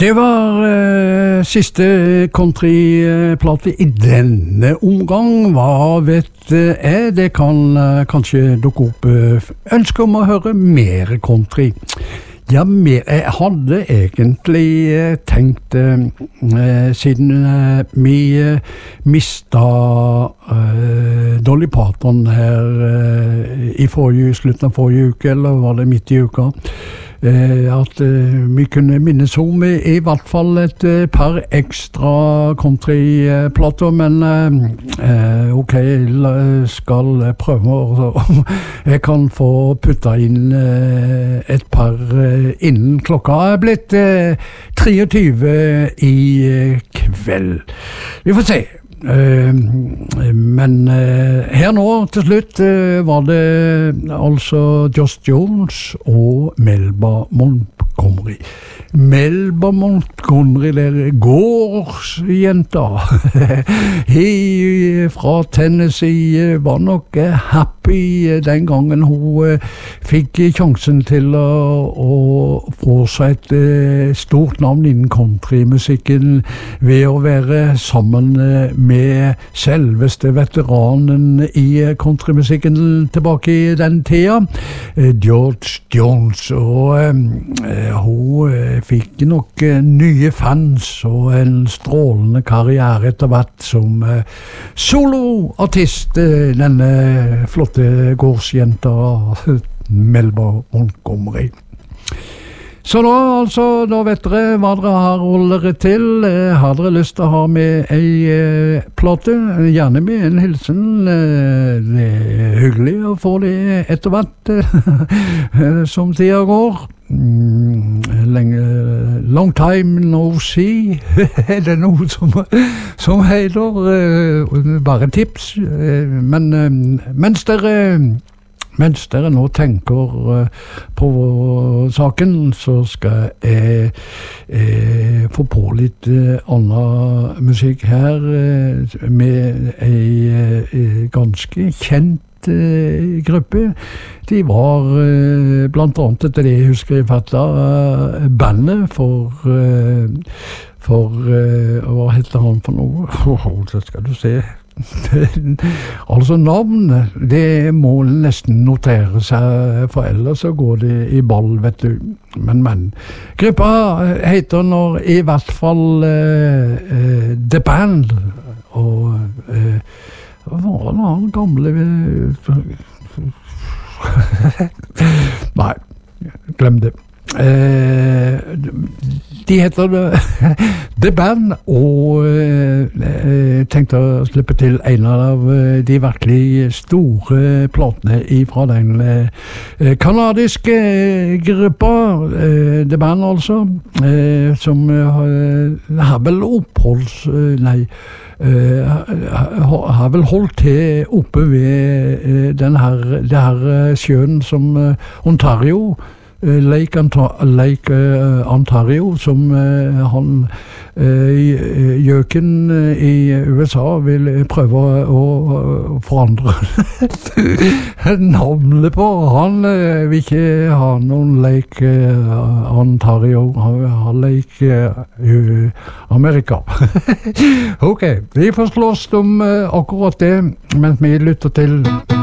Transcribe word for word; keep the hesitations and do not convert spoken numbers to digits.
Det var eh, siste countryplate i denne omgang. Hva vet jeg? Det kan eh, kanskje dukke opp eh, ønske om å høre mer country. Ja, mer, jeg hadde egentlig eh, tenkt, eh, siden eh, vi eh, mistet eh, Dolly Parton her eh, i forrige, slutten av forrige uke, eller var det midt i uka, Eh, at eh, vi kunne minnes om i, i hvert fall et eh, par ekstra countryplater, men eh, ok, jeg skal prøve å jeg kan få putta inn eh, et par eh, innen klokka er blitt eh, treogtyve i eh, kveld. Vi får se. Uh, men uh, her nå til slutt uh, var det altså Joss Jones og Melba Montgomery. Melba Montgomery, der gårdsjenta He fra Tennessee var nok uh, happy den gangen hun uh, fikk sjansen til å, å få seg et uh, stort navn innen countrymusikken ved å være sammen uh, med med selveste veteranen i countrymusikken tilbake i den tida, George Jones, og eh, hun fikk nok nye fans og en strålende karriere etter hvert som eh, soloartist, denne flotte gårdsjenta Melba Montgomery. Så da, altså, da vet dere hva dere har holdt dere til. Har dere lyst til å ha med ei eh, plate, gjerne med en hilsen. Eh, det er hyggelig å få det etter hvert, eh, som tida går. Mm, lenge, long time no see. Er det noe som, som heter? Eh, bare tips. Eh, men eh, mens dere... Mens dere nå tenker uh, på saken, så skal jeg uh, få på litt uh, annen musikk her uh, med ei uh, ganske kjent uh, gruppe. De var uh, blant annet, etter det jeg husker i fatta, uh, bandet for, uh, for uh, hva heter han for noe? Oh, det skal du se. Altså navn, det må nesten notere seg, for ellers så går det i ball, vet du. Men, men. Gruppa heter når i hvert fall uh, uh, The Band, og uh, hva var det han gamle Nei, glem det. Uh, de heter The Band, og uh, tenkte å slippe til en av de virkelig store platene fra den uh, kanadiske gruppa, uh, The Band altså, uh, som uh, har vel oppholds uh, nei uh, har vel holdt til oppe ved uh, den her, det her sjøen som uh, Ontario, Lake, Anta- Lake uh, Ontario, som uh, han uh, gjøken uh, i U S A vil prøve å, å forandre navnet på. Han uh, vil ikke ha noen Lake uh, Ontario, han vil ha Lake uh, Amerika. Ok, vi får slåss om uh, akkurat det, mens vi lytter til